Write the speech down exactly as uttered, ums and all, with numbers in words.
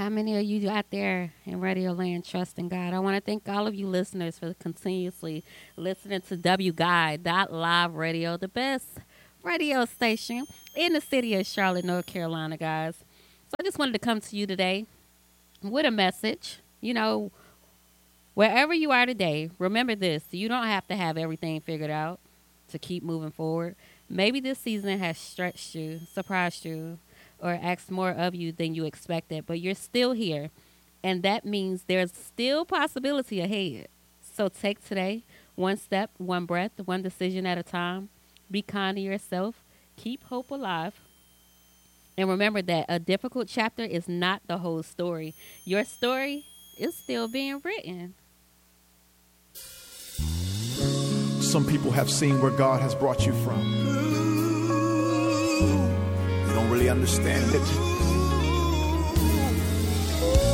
How many of you out there in Radio Land trust in God? I want to thank all of you listeners for continuously listening to W Guide Live Radio, the best radio station in the city of Charlotte, North Carolina, guys. So I just wanted to come to you today with a message. You know, wherever you are today, remember this. You don't have to have everything figured out to keep moving forward. Maybe this season has stretched you, surprised you, or asked more of you than you expected, but you're still here. And that means there's still possibility ahead. So take today, one step, one breath, one decision at a time. Be kind to yourself. Keep hope alive. And remember that a difficult chapter is not the whole story. Your story is still being written. Some people have seen where God has brought you from. They don't really understand it.